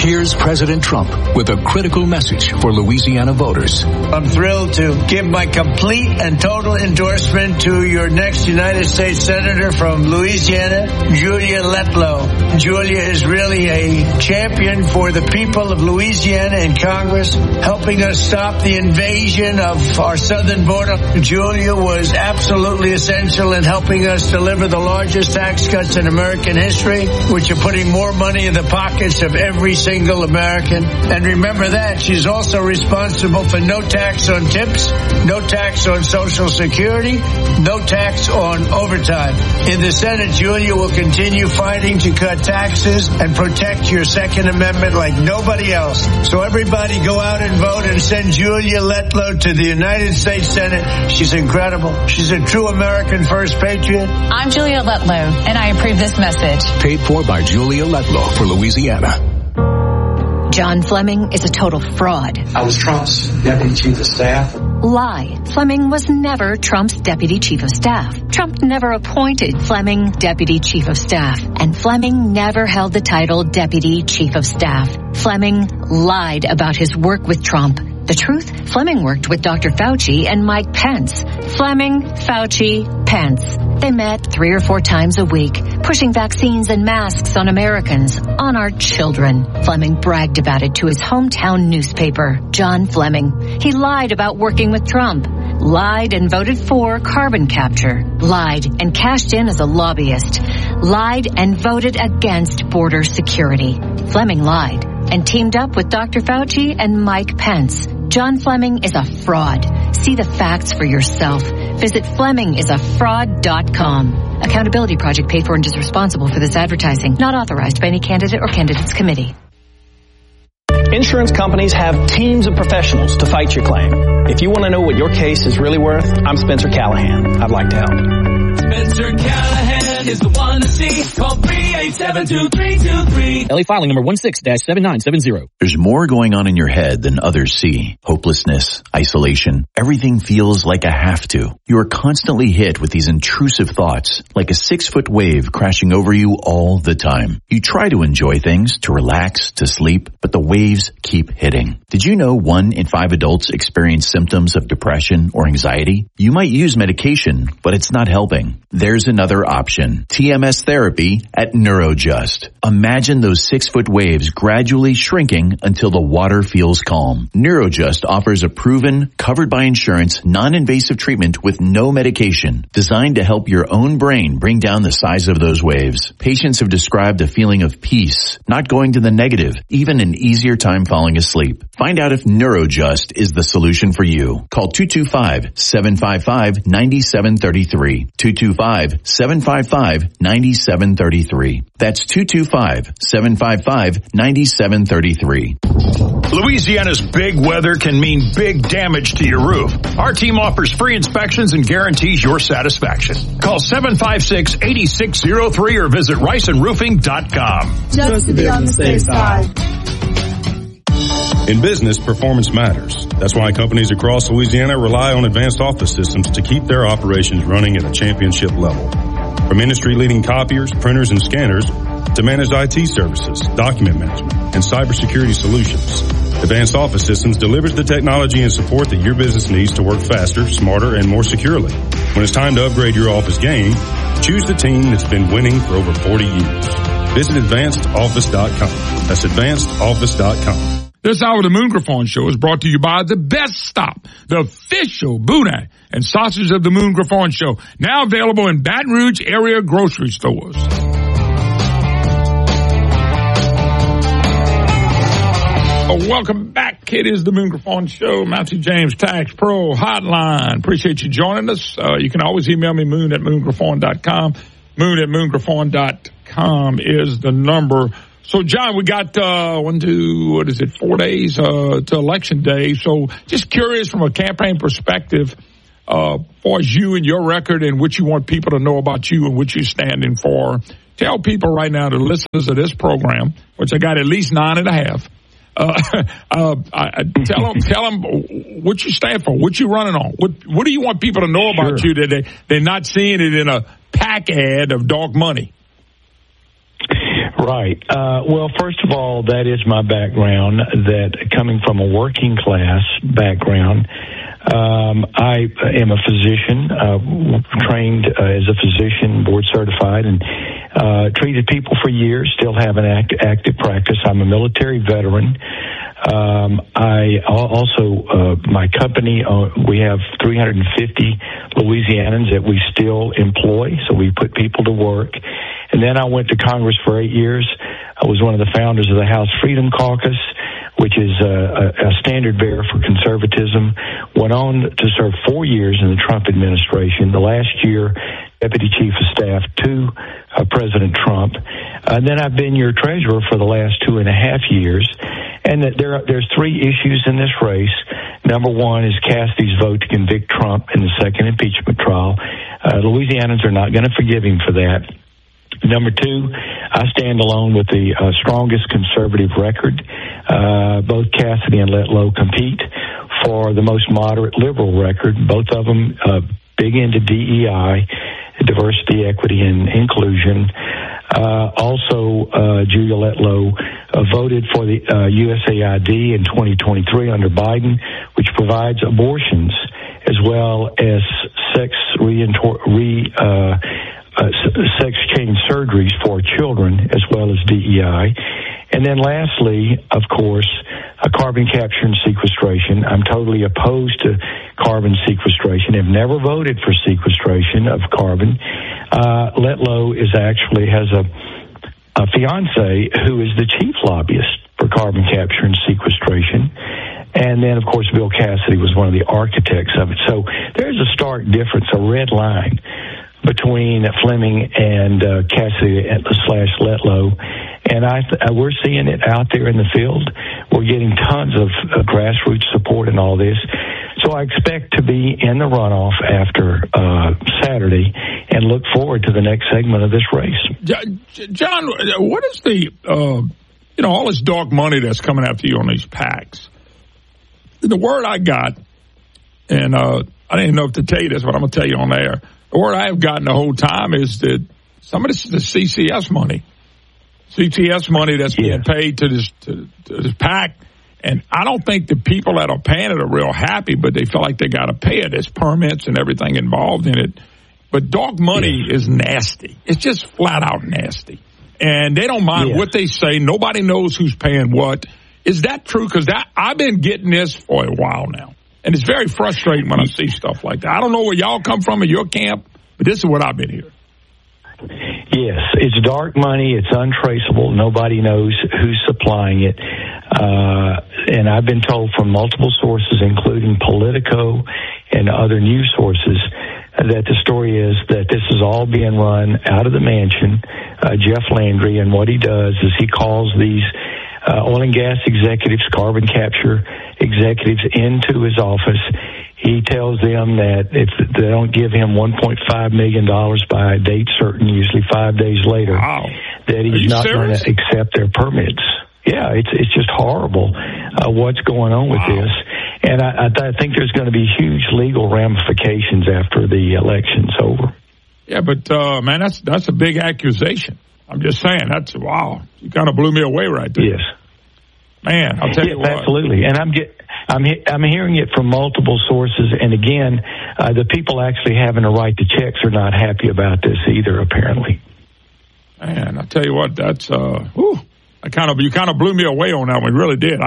Here's President Trump with a critical message for Louisiana voters. I'm thrilled to give my complete and total endorsement to your next United States Senator from Louisiana, Julia Letlow. Julia is really a champion for the people of Louisiana in Congress, helping us stop the invasion of our southern border. Julia was absolutely essential in helping us deliver the largest tax cuts in American history, which are putting more money in the pockets of every single American. And remember that she's also responsible for no tax on tips, no tax on Social Security, no tax on overtime. In the Senate, Julia will continue fighting to cut taxes and protect your Second Amendment like nobody else. So everybody go out and vote and send Julia Letlow to the United States Senate. She's incredible. She's a true American first patriot. I'm Julia Letlow, and I approve this message. Paid for by Julia Letlow for Louisiana. John Fleming is a total fraud. I was Trump's deputy chief of staff. Lie. Fleming was never Trump's deputy chief of staff. Trump never appointed Fleming deputy chief of staff. And Fleming never held the title deputy chief of staff. Fleming lied about his work with Trump. The truth? Fleming worked with Dr. Fauci and Mike Pence. Fleming, Fauci, Pence. They met 3 or 4 times a week, pushing vaccines and masks on Americans, on our children. Fleming bragged about it to his hometown newspaper, John Fleming. He lied about working with Trump, lied and voted for carbon capture, lied and cashed in as a lobbyist, lied and voted against border security. Fleming lied and teamed up with Dr. Fauci and Mike Pence. John Fleming is a fraud. See the facts for yourself. Visit FlemingIsAFraud.com. Accountability Project paid for and is responsible for this advertising. Not authorized by any candidate or candidates committee. Insurance companies have teams of professionals to fight your claim. If you want to know what your case is really worth, I'm Spencer Callahan. I'd like to help. Spencer Callahan is the one to see. Call 387-2323. LA filing number 16-7970. There's more going on in your head than others see. Hopelessness, isolation. Everything feels like a have to. You are constantly hit with these intrusive thoughts, like a 6-foot wave crashing over you all the time. You try to enjoy things, to relax, to sleep, but the waves keep hitting. Did you know 1 in 5 adults experience symptoms of depression or anxiety? You might use medication, but it's not helping. There's another option. TMS therapy at NeuroJust. Imagine those 6-foot waves gradually shrinking until the water feels calm. NeuroJust offers a proven, covered by insurance, non-invasive treatment with no medication, designed to help your own brain bring down the size of those waves. Patients have described a feeling of peace, not going to the negative, even an easier time falling asleep. Find out if NeuroJust is the solution for you. Call 225-755-9733. 225-755-9733. That's 225-755-9733. Louisiana's big weather can mean big damage to your roof. Our team offers free inspections and guarantees your satisfaction. Call 756-8603 or visit riceandroofing.com. Just to be on the safe side. In business, performance matters. That's why companies across Louisiana rely on Advanced Office Systems to keep their operations running at a championship level. From industry-leading copiers, printers, and scanners to managed IT services, document management, and cybersecurity solutions, Advanced Office Systems delivers the technology and support that your business needs to work faster, smarter, and more securely. When it's time to upgrade your office game, choose the team that's been winning for over 40 years. Visit AdvancedOffice.com. That's AdvancedOffice.com. This hour of the Moon Griffon Show is brought to you by The Best Stop, the official boudin and sausage of the Moon Griffon Show, now available in Baton Rouge area grocery stores. Welcome back. It is the Moon Griffon Show, Matthew James Tax Pro Hotline. Appreciate you joining us. You can always email me, moon@moongriffon.com. Moon@moongriffon.com is the number. So, John, we got 4 days to Election Day. So just curious from a campaign perspective, for you and your record and what you want people to know about you and what you're standing for. Tell people right now, the listeners of this program, which I got at least 9.5, tell them what you stand for, what you running on. What do you want people to know about you that they're not seeing it in a pack ad of dark money? Right. Well, first of all, that is my background, that coming from a working class background, I am a physician, trained as a physician, board certified, and treated people for years, still have an active practice. I'm a military veteran. I also, my company, we have 350 Louisianans that we still employ, so we put people to work. And then I went to Congress for 8 years. I was one of the founders of the House Freedom Caucus, which is a standard bearer for conservatism. Went on to serve 4 years in the Trump administration. The last year, Deputy Chief of Staff to President Trump. And then I've been your treasurer for the last 2.5 years. And that there's three issues in this race. Number one is Cassidy's vote to convict Trump in the second impeachment trial. Louisianans are not going to forgive him for that. Number two, I stand alone with the strongest conservative record. Both Cassidy and Letlow compete for the most moderate liberal record. Both of them big into DEI, diversity, equity, and inclusion. Also, Julia Letlow voted for the USAID in 2023 under Biden, which provides abortions as well as sex change surgeries for children, as well as DEI. And then lastly, of course, carbon capture and sequestration. I'm totally opposed to carbon sequestration. I've never voted for sequestration of carbon. Letlow has a fiance who is the chief lobbyist for carbon capture and sequestration. And then, of course, Bill Cassidy was one of the architects of it. So there's a stark difference, a red line between Fleming and Cassidy / Letlow. And we're seeing it out there in the field. We're getting tons of grassroots support in all this. So I expect to be in the runoff after Saturday and look forward to the next segment of this race. John, what is the, all this dark money that's coming after you on these PACs? The word I got, and I didn't know if to tell you this, but I'm going to tell you on air. The word I have gotten the whole time is that some of this is the CCS money. CCS money that's being paid to this PAC. And I don't think the people that are paying it are real happy, but they feel like they got to pay it. There's permits and everything involved in it. But dark money is nasty. It's just flat out nasty. And they don't mind what they say. Nobody knows who's paying what. Is that true? Because I've been getting this for a while now. And it's very frustrating when I see stuff like that. I don't know where y'all come from in your camp, but this is what I've been hearing. Yes, it's dark money. It's untraceable. Nobody knows who's supplying it. And I've been told from multiple sources, including Politico and other news sources, that the story is that this is all being run out of the mansion. Jeff Landry, and what he does is he calls these oil and gas executives, carbon capture executives, into his office. He tells them that if they don't give him $1.5 million by a date certain, usually 5 days later, that he's not going to accept their permits. Yeah, it's just horrible what's going on with this. And I think there's going to be huge legal ramifications after the election's over. Yeah, but, man, that's a big accusation. I'm just saying, you kind of blew me away right there. Yes. Man, I'll tell you what. Absolutely. And I'm hearing it from multiple sources. And again, the people actually having a right to checks are not happy about this either, apparently. Man, I'll tell you what, that's, you kind of blew me away on that one. You really did.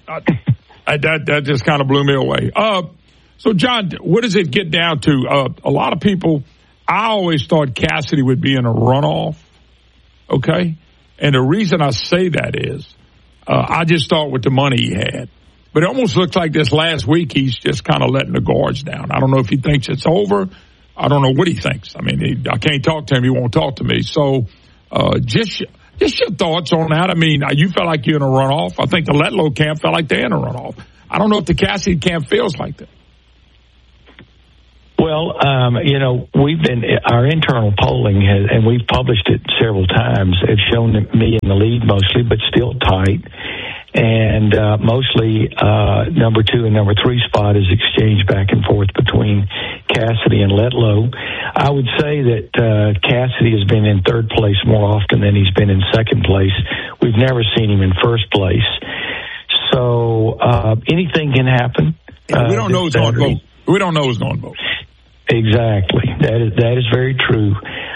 That just kind of blew me away. So John, what does it get down to? A lot of people, I always thought Cassidy would be in a runoff. Okay. And the reason I say that is, I just thought with the money he had. But it almost looks like this last week he's just kind of letting the guards down. I don't know if he thinks it's over. I don't know what he thinks. I mean, I can't talk to him. He won't talk to me. So just your thoughts on that. I mean, you felt like you're in a runoff. I think the Letlow camp felt like they're in a runoff. I don't know if the Cassidy camp feels like that. Well, our internal polling and we've published it several times, have shown me in the lead mostly, but still tight. and mostly number 2 and number 3 spot is exchanged back and forth between Cassidy and Letlow. I would say that Cassidy has been in 3rd place more often than he's been in 2nd place. We've never seen him in 1st place. So anything can happen. We don't know who's going to vote. We don't know who's going to vote. Exactly. That is very true.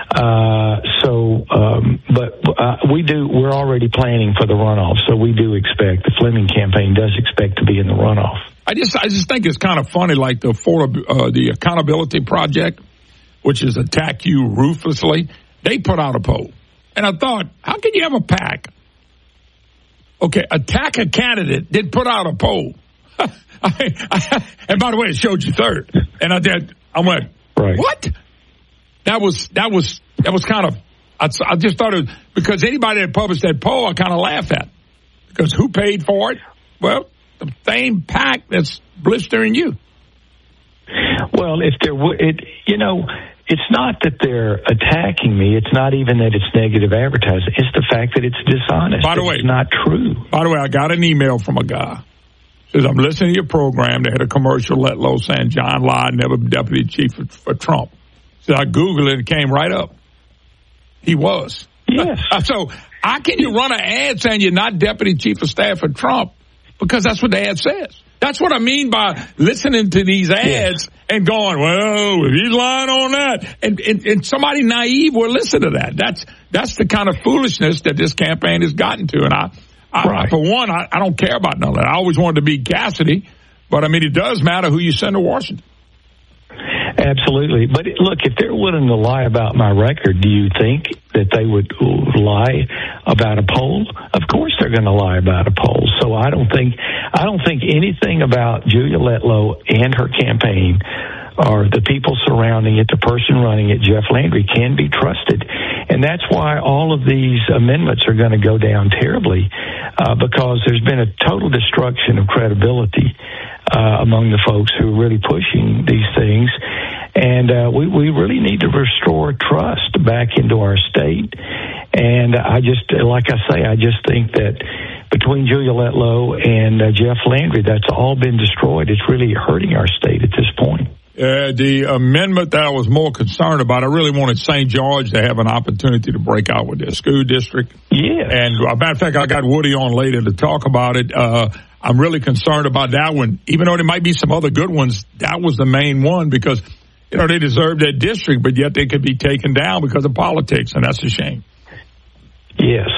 We're already planning for the runoff, so we do expect, the Fleming campaign does expect to be in the runoff. I just think it's kind of funny, like the Accountability Project, which is Attack You Ruthlessly. They put out a poll. And I thought, how can you have a PAC? Okay, Attack a Candidate did put out a poll. And by the way, it showed you 3rd. And I went, right. What? That was kind of, I just thought it was, because anybody that published that poll, I kind of laugh at. Because who paid for it? Well, the same PAC that's blistering you. Well, if there would, it's not that they're attacking me. It's not even that it's negative advertising. It's the fact that it's dishonest. By the way, it's not true. By the way, I got an email from a guy. Says, I'm listening to your program. They had a commercial, Letlow, saying John lied, never deputy chief for Trump. So I Googled it and it came right up. He was. Yes. So how can you run an ad saying you're not deputy chief of staff for Trump? Because that's what the ad says. That's what I mean by listening to these ads and going, well, he's lying on that. And somebody naive will listen to that. That's the kind of foolishness that this campaign has gotten to. And I for one, I don't care about none of that. I always wanted to be Cassidy, but I mean, it does matter who you send to Washington. Absolutely. But look, if they're willing to lie about my record, do you think that they would lie about a poll? Of course they're going to lie about a poll. So I don't think anything about Julia Letlow and her campaign or the people surrounding it, the person running it, Jeff Landry, can be trusted. And that's why all of these amendments are going to go down terribly, because there's been a total destruction of credibility among the folks who are really pushing these things. And we really need to restore trust back into our state. And I just think that between Julia Letlow and Jeff Landry, that's all been destroyed. It's really hurting our state at this point. The amendment that I was more concerned about, I really wanted St. George to have an opportunity to break out with their school district. Yeah. And as a matter of fact, I got Woody on later to talk about it. I'm really concerned about that one. Even though there might be some other good ones, that was the main one because, they deserve that district, but yet they could be taken down because of politics, and that's a shame. Yes,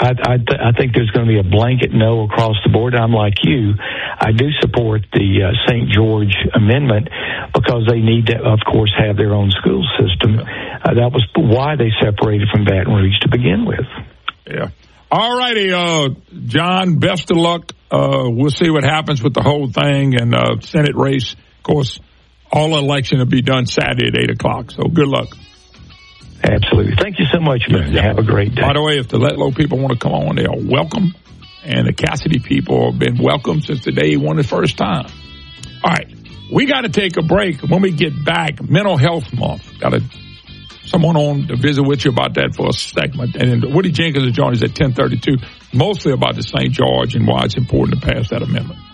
I think there's going to be a blanket no across the board. I'm like you. I do support the St. George amendment because they need to, of course, have their own school system. That was why they separated from Baton Rouge to begin with. Yeah. All righty, John, best of luck. We'll see what happens with the whole thing and Senate race. Of course, all election will be done Saturday at 8 o'clock, so good luck. Absolutely. Thank you so much, man. Yeah. Have a great day. By the way, if the Letlow people want to come on, they are welcome. And the Cassidy people have been welcome since the day he won the first time. All right. We got to take a break. When we get back, Mental Health Month. Got someone on to visit with you about that for a segment. And then Woody Jenkins will join us at 10:32, mostly about the St. George and why it's important to pass that amendment.